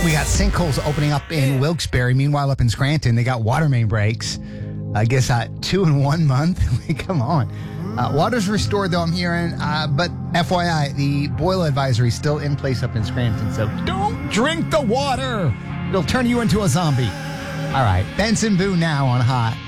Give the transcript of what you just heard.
We got sinkholes opening up in Wilkes-Barre. Meanwhile, up in Scranton, they got water main breaks. I guess 2 in 1 month. Come on. Water's restored, though, I'm hearing. But FYI, the boil advisory is still in place up in Scranton. So don't drink the water. It'll turn you into a zombie. All right. Benson Boone now on Hot.